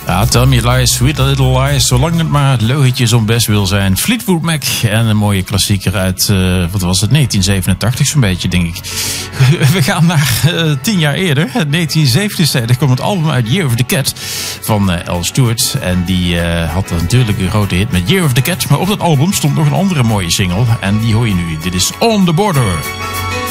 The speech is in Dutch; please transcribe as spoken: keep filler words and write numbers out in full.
Ja, Tell Me Lies, Sweet Little Lies, zolang het maar logietjes om best wil zijn. Fleetwood Mac en een mooie klassieker uit, uh, wat was het, negentien zevenentachtig zo'n beetje, denk ik. We gaan naar uh, tien jaar eerder, negentien zevenenzeventig kwam het album uit Year of the Cat van uh, Al Stewart. En die uh, had natuurlijk een grote hit met Year of the Cat, maar op dat album stond nog een andere mooie single en die hoor je nu. Dit is On the Border.